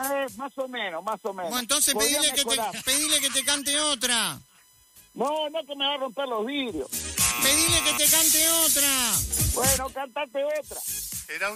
Más o menos. Bueno, entonces Podría pedile que te cante otra. No, que me va a romper los vidrios. Pedile que te cante otra. Bueno, cantate otra. Era